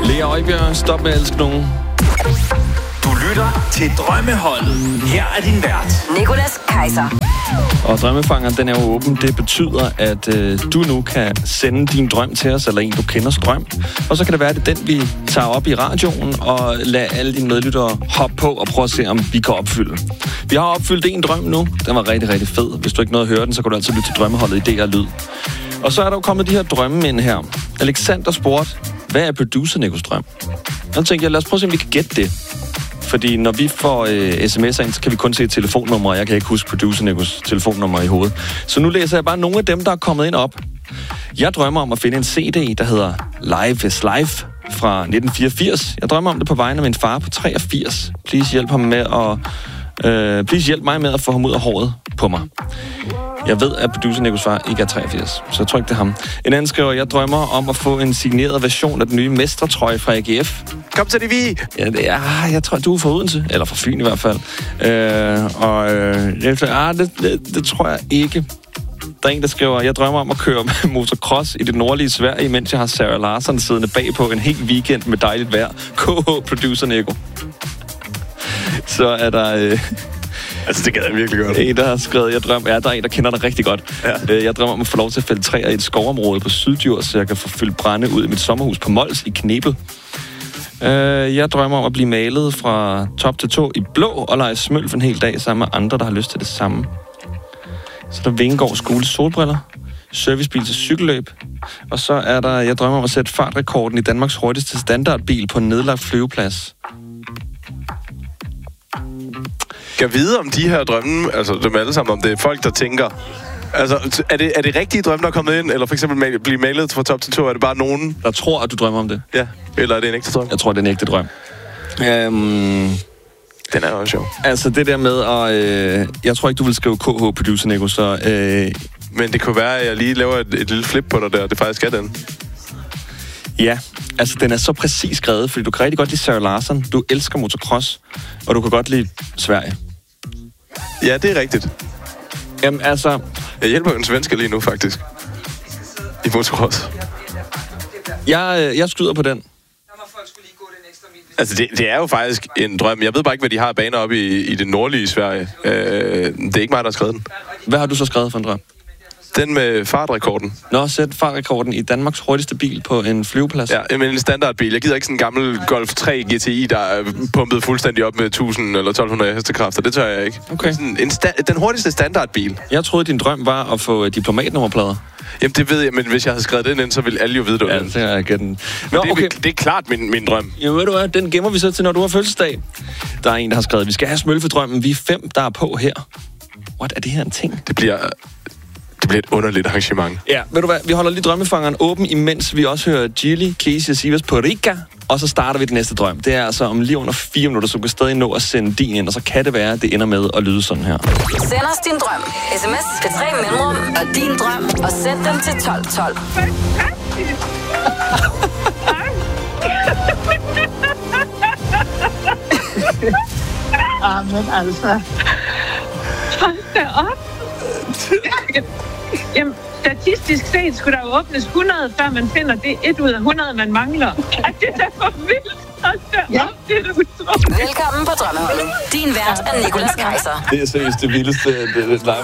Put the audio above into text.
Lea Øjbjerg, stop med at elske nogen. Du lytter til Drømmeholdet. Her er din vært, Nicolas Kaiser. Og drømmefangeren, den er jo åben. Det betyder, at du nu kan sende din drøm til os, eller en, du kenders drøm. Og så kan det være, at det er den, vi tager op i radioen, og lader alle dine medlyttere hoppe på og prøve at se, om vi kan opfylde. Vi har opfyldt en drøm nu. Den var rigtig, rigtig fed. Hvis du ikke nåede at høre den, så kan du altid lytte til Drømmeholdet i DR Lyd. Og så er der jo kommet de her drømme ind her. Alexander spurgte, hvad er producer Nikos drøm? Jeg tænkte, lad os prøve at se, om vi kan gætte det. Fordi når vi får sms'er ind, så kan vi kun se et telefonnummer. Jeg kan ikke huske producer Nikos telefonnummer i hovedet. Så nu læser jeg bare nogle af dem, der er kommet ind op. Jeg drømmer om at finde en CD, der hedder Live is Life fra 1984. Jeg drømmer om det på vegne af min far på 83. Please hjælp mig med at få ham ud af håret på mig. Jeg ved, at producer Nikos far ikke er 83, så jeg tror ikke, det er ham. En anden skriver, jeg drømmer om at få en signeret version af den nye mestertrøje fra AGF. Kom til det, vi! Ja, jeg tror, du er fra Odense, eller fra Fyn i hvert fald. Det tror jeg ikke. Der er en, der skriver, jeg drømmer om at køre motocross i det nordlige Sverige, mens jeg har Sarah Larsson siddende bagpå en hel weekend med dejligt vejr. KH, producer Nico. Så er der... Altså, det gad jeg virkelig godt. En, der har skrevet, der er en, der kender dig rigtig godt. Ja. Jeg drømmer om at få lov til at fælde træer i et skovområde på Syddjurs, så jeg kan få fyldt brænde ud i mit sommerhus på Mols i Knebel. Jeg drømmer om at blive malet fra top til tå i blå og lege smølf en hel dag sammen med andre, der har lyst til det samme. Så der Vingegaard skole solbriller, servicebil til cykelløb, og så er der, jeg drømmer om at sætte fartrekorden i Danmarks hurtigste standardbil på en nedlagt flyveplads. Kan vide om de her drømme, altså dem alle sammen, om det er folk, der tænker... Altså, er det rigtige drømme, der er kommet ind? Eller for eksempel blive malet fra top til tå? Er det bare nogen... der tror, at du drømmer om det? Ja. Eller er det en ægte drøm? Jeg tror, det er en ægte drøm. Den er jo sjov. Altså, det der med at... jeg tror ikke, du vil skrive KH producer, Nico, så... Men det kunne være, at jeg lige laver et lille flip på dig der, det faktisk er den. Ja, altså den er så præcis skrevet, fordi du kan rigtig godt lide Sarah Larsson, du elsker motocross, og du kan godt lide Sverige. Ja, det er rigtigt. Jamen altså... Jeg hjælper en svensker lige nu, faktisk. I motocross. Jeg skyder på den. Altså, det er jo faktisk en drøm. Jeg ved bare ikke, hvad de har baner oppe i det nordlige Sverige. Det er ikke mig, der har skrevet den. Hvad har du så skrevet for en drøm? Den med fartrekorden. Nå, sæt fartrekorden i Danmarks hurtigste bil på en flyveplads. Ja, men en standardbil. Jeg gider ikke sådan en gammel Golf 3 GTI, der er pumpet fuldstændig op med 1000 eller 1200 hestekræfter. Det tør jeg ikke. Okay. Den hurtigste standardbil. Jeg troede, din drøm var at få diplomatnummerplader. Jamen, det ved jeg, men hvis jeg havde skrevet den ind, så ville alle jo vide det. Ja, det er jeg den. Nå, okay. Det er klart min drøm. Ja, ved du hvad, den gemmer vi så til, når du har fødselsdag. Der er en, der har skrevet, vi skal have smølfedrømmen. Vi er 5, der er på her. What, er det her en ting? Det bliver et underligt arrangement. Ja, ved du hvad, vi holder lige drømmefangeren åben, imens vi også hører Gilly, Casey og Sivas på Rica. Og så starter vi den næste drøm. Det er altså om lige under 4 minutter, så du kan stadig nå at sende din ind. Og så kan det være, at det ender med at lyde sådan her. Send os din drøm. SMS til 3 mellemrum og din drøm. Og send den til 1212. Men altså... Hold da op. Jamen, statistisk set skulle der jo åbnes 100, før man finder det 1 ud af 100, man mangler. Det er da for vildt. Hold da op, det er da utroligt. Velkommen på Drømmeholdet. Din vært er Nicolas Kaiser. Det er seriøst det vildeste live.